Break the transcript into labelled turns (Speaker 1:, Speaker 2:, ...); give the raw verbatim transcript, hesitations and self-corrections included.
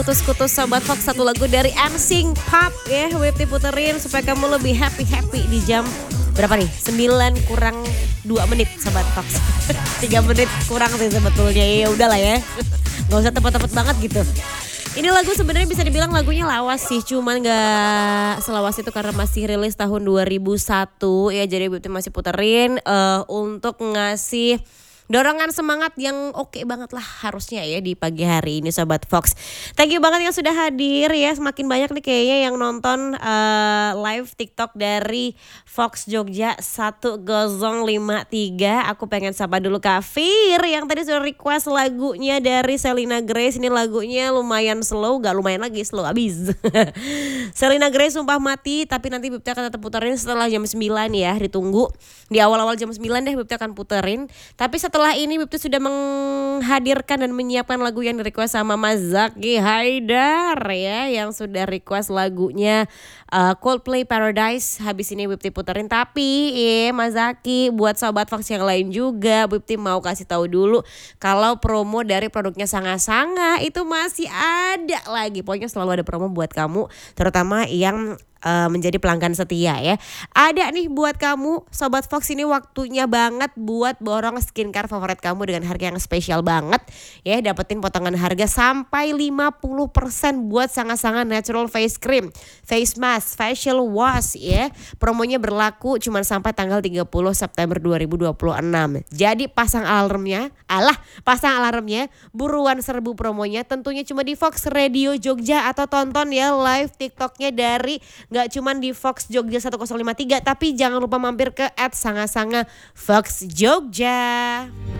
Speaker 1: Kutus-kutus Sobat Fox, satu lagu dari NSYNC Pop ya, Wipti puterin supaya kamu lebih happy-happy di jam berapa nih? sembilan kurang dua menit Sobat Fox. tiga menit kurang sih sebetulnya, ya udahlah ya. Gak usah tepat-tepat banget gitu. Ini lagu sebenarnya bisa dibilang lagunya lawas sih, cuman gak selawas itu karena masih rilis tahun dua ribu satu ya. Jadi Wipti masih puterin uh, untuk ngasih dorongan semangat yang oke okay banget lah harusnya ya di pagi hari ini Sobat Fox. Thank you banget yang sudah hadir ya. Semakin banyak nih kayaknya yang nonton uh, live TikTok dari Fox Jogja satu nol lima tiga. Aku pengen sapa dulu Kak Fir yang tadi sudah request lagunya dari Selena Grace. Ini lagunya lumayan slow, gak lumayan lagi slow abis. Selena Grace Sumpah Mati, tapi nanti Bibta akan tetap puterin setelah jam sembilan ya. Ditunggu di awal-awal jam sembilan deh Bibta akan puterin. Tapi setelah Setelah ini Bibtu sudah menghadirkan dan menyiapkan lagu yang di request sama Mas Zaki Haidar ya, yang sudah request lagunya uh, Coldplay Paradise. Habis ini Bibti puterin, tapi ya Mas Zaki buat Sobat Fox yang lain juga Bibti mau kasih tahu dulu kalau promo dari produknya Sanga-Sanga itu masih ada lagi. Pokoknya selalu ada promo buat kamu, terutama yang Uh, menjadi pelanggan setia ya. Ada nih buat kamu Sobat Fox, ini waktunya banget buat borong skincare favorit kamu dengan harga yang spesial banget ya. Dapetin potongan harga sampai lima puluh persen buat Sanga-Sanga Natural Face Cream, Face Mask, Facial Wash ya. Promonya berlaku cuma sampai tanggal tiga puluh September dua ribu dua puluh enam. Jadi pasang alarmnya, alah pasang alarmnya, buruan serbu promonya tentunya cuma di Fox Radio Jogja, atau tonton ya live TikToknya dari gak cuman di Fox Jogja satu nol lima tiga, tapi jangan lupa mampir ke at Sanga-Sanga Fox Jogja.